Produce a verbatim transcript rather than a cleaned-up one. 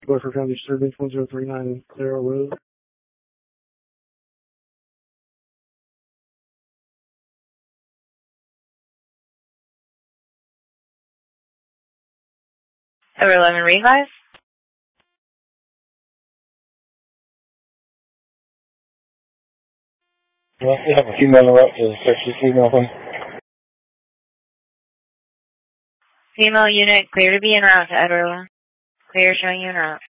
Guilford County Disturbance one zero three nine Clara Road. Over eleven Revive. Yeah, we have a female in the route to search this female one. Female unit clear to be en route to Edward. Clear showing you en route.